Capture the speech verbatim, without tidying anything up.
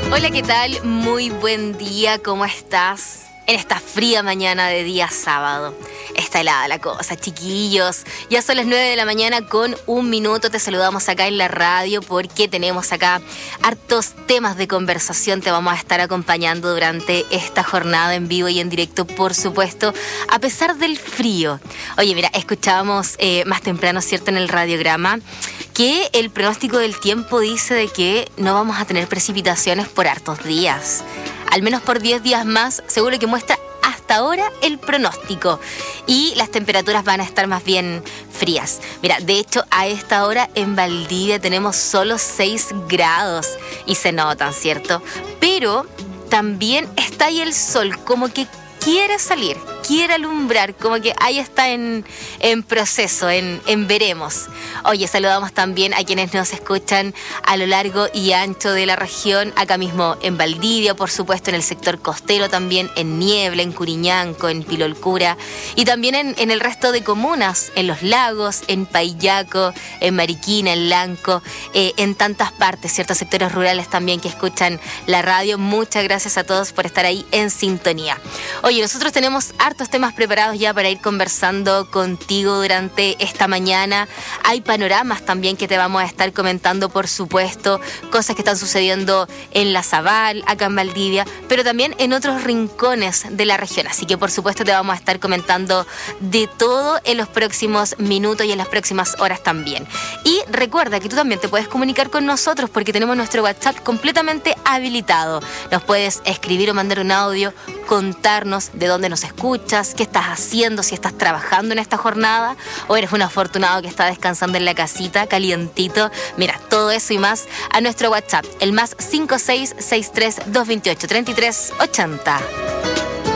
Hola, ¿qué tal? Muy buen día, ¿cómo estás? En esta fría mañana de día sábado. Está helada la cosa, chiquillos. Ya son las nueve de la mañana con un minuto. Te saludamos acá en la radio porque tenemos acá hartos temas de conversación. Te vamos a estar acompañando durante esta jornada en vivo y en directo, por supuesto, a pesar del frío. Oye, mira, escuchábamos eh, más temprano, ¿cierto?, en el radiograma, que el pronóstico del tiempo dice de que no vamos a tener precipitaciones por hartos días. Al menos por diez días más, según lo que muestra hasta ahora el pronóstico. Y las temperaturas van a estar más bien frías. Mira, de hecho, a esta hora en Valdivia tenemos solo seis grados. Y se notan, ¿cierto? Pero también está ahí el sol, como que quiere salir, quiere alumbrar, como que ahí está en, en proceso, en, en veremos. Oye, saludamos también a quienes nos escuchan a lo largo y ancho de la región, acá mismo en Valdivia, por supuesto, en el sector costero también, en Niebla, en Curiñanco, en Pilolcura, y también en, en el resto de comunas, en Los Lagos, en Paillaco, en Mariquina, en Lanco, eh, en tantas partes, ciertos sectores rurales también que escuchan la radio. Muchas gracias a todos por estar ahí en sintonía. Oye, nosotros tenemos hartos temas preparados ya para ir conversando contigo durante esta mañana. Hay panoramas también que te vamos a estar comentando, por supuesto, cosas que están sucediendo en La Zabal, acá en Valdivia, pero también en otros rincones de la región. Así que, por supuesto, te vamos a estar comentando de todo en los próximos minutos y en las próximas horas también. Y recuerda que tú también te puedes comunicar con nosotros porque tenemos nuestro WhatsApp completamente habilitado. Nos puedes escribir o mandar un audio, contarnos de dónde nos escuchas, qué estás haciendo, si estás trabajando en esta jornada o eres un afortunado que está descansando en la casita, calientito. Mira, todo eso y más a nuestro WhatsApp, el más cinco seis seis tres dos dos ocho tres tres ocho cero.